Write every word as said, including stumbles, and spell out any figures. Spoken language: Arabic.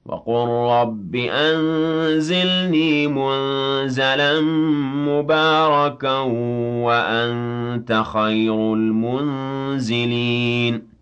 وقل رب أنزلني منزلا مباركا وأنت خير المنزلين